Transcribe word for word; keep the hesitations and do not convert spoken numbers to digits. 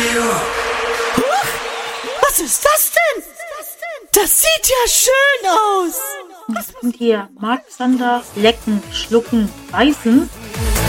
Huch, was ist das denn? Das sieht ja schön aus. Was könnt ihr Mark Zander lecken, schlucken, beißen?